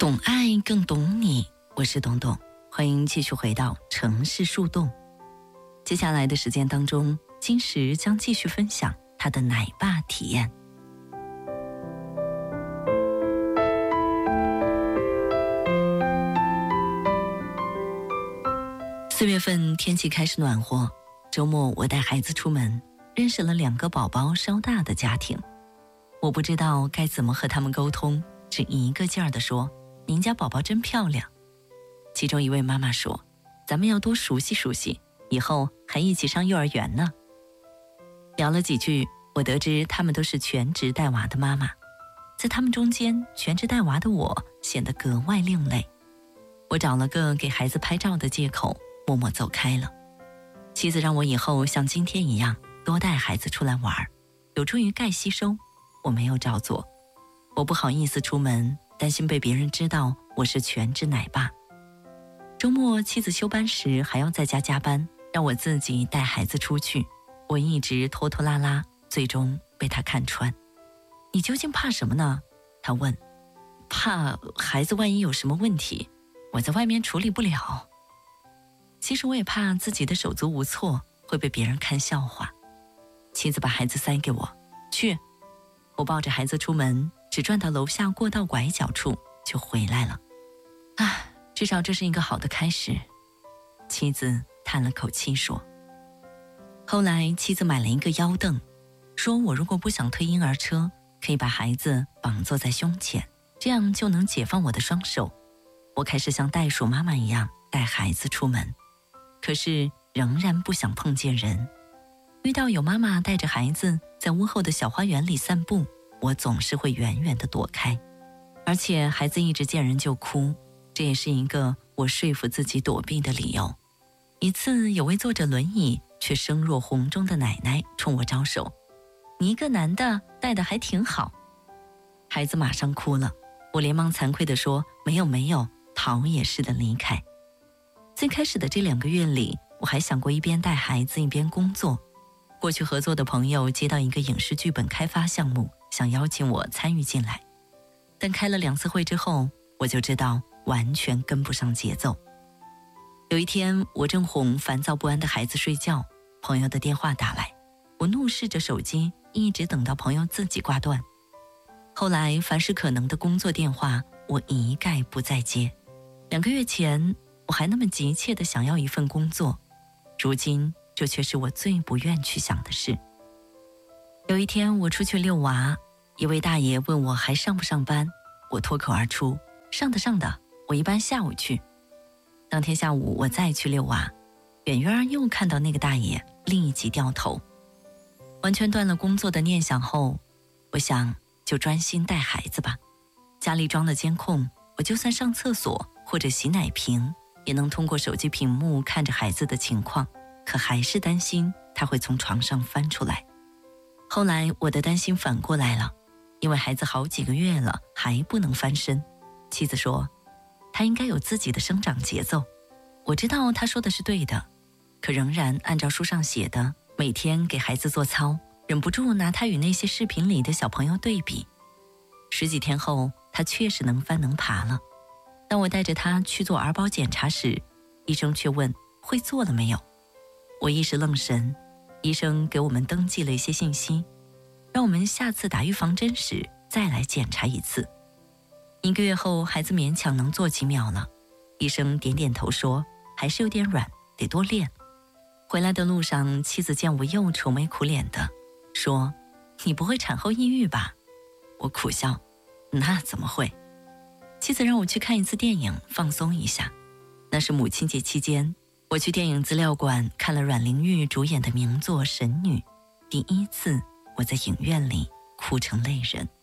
懂爱更懂你，我是董董，欢迎继续回到城市树洞。接下来的时间当中，金石将继续分享他的奶爸体验。4月份天气开始暖和，周末我带孩子出门，认识了2个宝宝稍大的家庭。我不知道该怎么和他们沟通，只一个劲儿地说，您家宝宝真漂亮。其中一位妈妈说，咱们要多熟悉熟悉，以后还一起上幼儿园呢。聊了几句，我得知他们都是全职带娃的妈妈，在他们中间，全职带娃的我显得格外另类。我找了个给孩子拍照的借口，默默走开了。妻子让我以后像今天一样多带孩子出来玩，有助于钙吸收，我没有照做。我不好意思出门，担心被别人知道我是全职奶爸。周末妻子休班时还要在家加班，让我自己带孩子出去。我一直拖拖拉拉，最终被他看穿。你究竟怕什么呢？他问。怕孩子万一有什么问题，我在外面处理不了。其实我也怕自己的手足无措会被别人看笑话。妻子把孩子塞给我，去。我抱着孩子出门，只转到楼下过道拐角处就回来了。至少这是一个好的开始。妻子叹了口气说。后来妻子买了一个腰凳，说我如果不想推婴儿车，可以把孩子绑坐在胸前，这样就能解放我的双手。我开始像袋鼠妈妈一样带孩子出门，可是仍然不想碰见人。遇到有妈妈带着孩子在屋后的小花园里散步，我总是会远远地躲开，而且孩子一直见人就哭，这也是一个我说服自己躲避的理由。一次，有位坐着轮椅却声若洪钟的奶奶冲我招手，你一个男的带得还挺好。孩子马上哭了，我连忙惭愧地说没有，逃也似的离开。最开始的这2个月里，我还想过一边带孩子一边工作。过去合作的朋友接到一个影视剧本开发项目，想邀请我参与进来，但开了2次会之后，我就知道完全跟不上节奏。有一天，我正哄烦躁不安的孩子睡觉，朋友的电话打来，我怒视着手机，一直等到朋友自己挂断。后来凡是可能的工作电话，我一概不再接。2个月前，我还那么急切地想要一份工作，如今这却是我最不愿去想的事。有一天我出去遛娃，一位大爷问我还上不上班，我脱口而出，上的，我一般下午去。当天下午我再去遛娃，远远又看到那个大爷，立即掉头。完全断了工作的念想后，我想就专心带孩子吧。家里装了监控，我就算上厕所或者洗奶瓶，也能通过手机屏幕看着孩子的情况，可还是担心他会从床上翻出来。后来我的担心反过来了，因为孩子好几个月了还不能翻身。妻子说他应该有自己的生长节奏。我知道他说的是对的，可仍然按照书上写的每天给孩子做操，忍不住拿他与那些视频里的小朋友对比。10几天后，他确实能翻能爬了。当我带着他去做儿保检查时，医生却问会做了没有。我一时愣神，医生给我们登记了一些信息，让我们下次打预防针时再来检查一次。1个月后，孩子勉强能做几秒了，医生点点头说还是有点软，得多练。回来的路上，妻子见我又愁眉苦脸的，说你不会产后抑郁吧？我苦笑，那怎么会？妻子让我去看一次电影，放松一下。那是母亲节期间，我去电影资料馆看了阮玲玉主演的名作《神女》，第一次我在影院里哭成泪人。